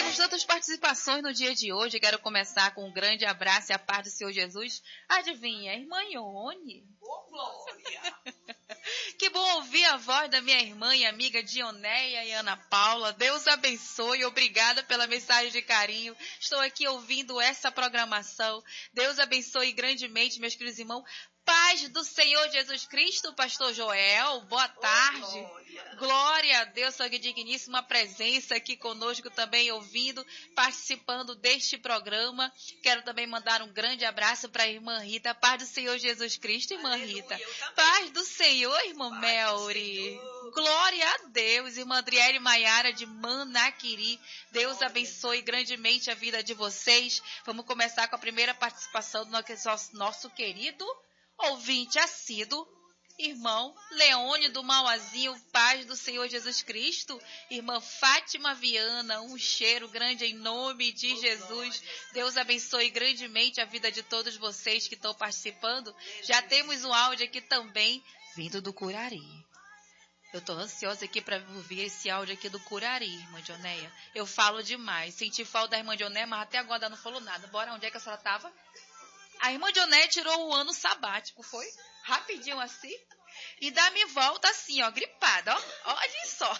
Temos tantas participações no dia de hoje. Quero começar com um grande abraço e a paz do Senhor Jesus. Adivinha, irmã Ione? Ô, Glória! Que bom ouvir a voz da minha irmã e amiga Dionéia e Ana Paula. Deus abençoe. Obrigada pela mensagem de carinho. Estou aqui ouvindo essa programação. Deus abençoe grandemente, meus queridos irmãos. Paz do Senhor Jesus Cristo, pastor Joel, boa tarde. Glória a Deus, sua digníssima presença aqui conosco também, ouvindo, participando deste programa. Quero também mandar um grande abraço para a irmã Rita. Paz do Senhor Jesus Cristo, irmã Aleluia, Rita. eu Paz do Senhor, irmã Paz Melry. do Senhor. Glória a Deus, irmã Adriele Maiara de Manaquiri. Deus Glória abençoe grandemente a vida de vocês. Vamos começar com a primeira participação do nosso querido ouvinte assíduo, irmão Leone do Mauazinho, paz do Senhor Jesus Cristo. Irmã Fátima Viana, um cheiro grande em nome de Jesus. Deus abençoe grandemente a vida de todos vocês que estão participando. Já temos um áudio aqui também, vindo do Curari. Eu estou ansiosa aqui para ouvir esse áudio aqui do Curari, irmã Dionéia. Eu falo demais. Senti falta da irmã Dionéia, mas até agora não falou nada. Bora, onde é que a senhora estava? A irmã Dionéia tirou o ano sabático, foi? Rapidinho assim. E dá-me volta assim, ó, gripada, ó. Olha só.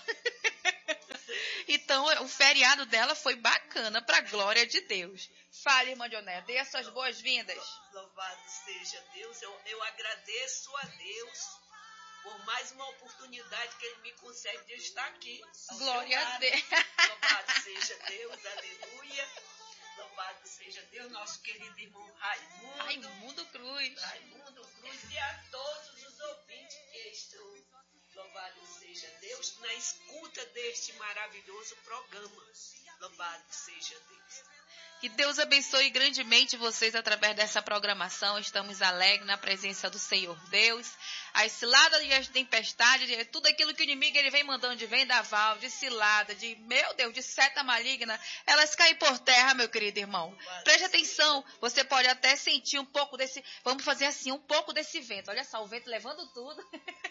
Então, o feriado dela foi bacana, para a glória de Deus. Fale, irmã Dionéia, dê as suas boas-vindas. Louvado seja Deus. Eu agradeço a Deus por mais uma oportunidade que Ele me concede de estar aqui. Glória a Deus. Louvado seja Deus, aleluia. Louvado seja Deus, nosso querido irmão Raimundo. Raimundo Cruz. Raimundo Cruz e a todos os ouvintes que estão, louvado seja Deus, na escuta deste maravilhoso programa. Louvado seja Deus. Que Deus abençoe grandemente vocês através dessa programação. Estamos alegres na presença do Senhor Deus. As ciladas e as tempestades, tudo aquilo que o inimigo ele vem mandando de vendaval, de cilada, de, meu Deus, de seta maligna, elas caem por terra, meu querido irmão. Preste atenção, você pode até sentir um pouco desse, vamos fazer assim, um pouco desse vento. Olha só, o vento levando tudo.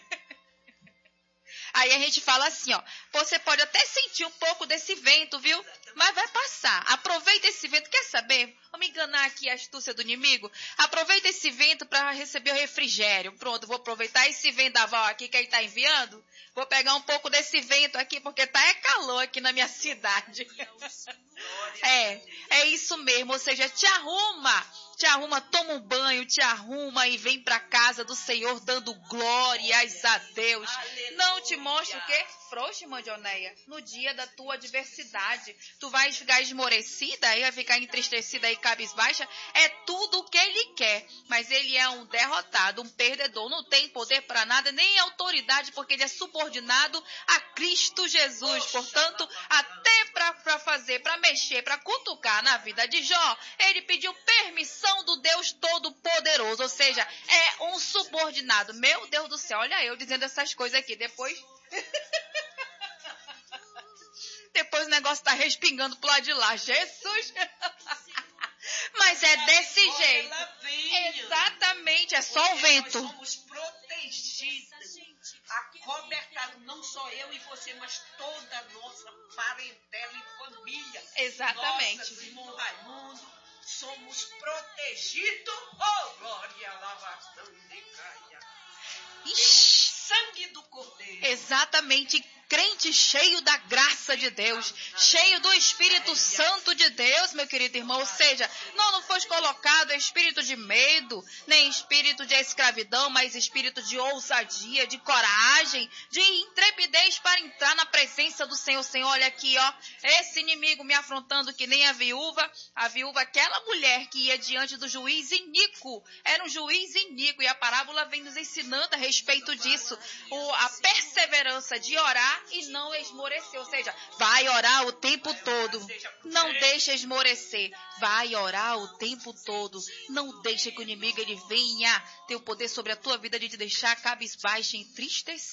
Aí a gente fala assim, ó, você pode até sentir um pouco desse vento, viu? Mas vai passar. Aproveita esse vento. Quer saber? Vamos enganar aqui a astúcia do inimigo? Aproveita esse vento para receber o refrigério. Pronto, vou aproveitar esse vendaval aqui que ele está enviando. Vou pegar um pouco desse vento aqui, porque tá calor aqui na minha cidade. É isso mesmo. Ou seja, te arruma, toma um banho, te arruma e vem para casa do Senhor dando glórias a Deus. Aleluia. Não te mostra o quê? Frouxa, irmã Dionéia, no dia da tua adversidade. Tu vais ficar esmorecida, aí vai ficar entristecida e cabisbaixa. É tudo o que ele quer. Mas ele é um derrotado, um perdedor. Não tem poder para nada, nem autoridade, porque ele é subordinado a Cristo Jesus. Portanto, até para fazer, para mexer, para cutucar na vida de Jó, ele pediu permissão do Deus Todo-Poderoso. Ou seja, é um subordinado. Meu Deus do céu, olha eu dizendo essas coisas aqui. Depois o negócio tá respingando pro lado de lá. Jesus! Mas é desse jeito. Exatamente, é só o vento. Nós somos protegidos, acobertados, não só eu e você, mas toda a nossa parentela e família. Exatamente. Nossas irmãos Raimundo, somos protegidos. Oh, glória, lavação de caia. Sangue do Cordeiro. Exatamente, crente cheio da graça de Deus, cheio do Espírito Santo de Deus, meu querido irmão. Ou seja, não foi colocado espírito de medo, nem espírito de escravidão, mas espírito de ousadia, de coragem, de intrepidez para entrar na presença do Senhor. Senhor, olha aqui, ó, esse inimigo me afrontando que nem a viúva, aquela mulher que ia diante do juiz iníquo, era um juiz iníquo, e a parábola vem nos ensinando a respeito disso, a perseverança de orar e não esmorecer, ou seja, vai orar o tempo todo, não deixa esmorecer, vai orar o tempo todo, não deixa que o inimigo ele venha ter o poder sobre a tua vida de te deixar cabisbaixo e entristecido.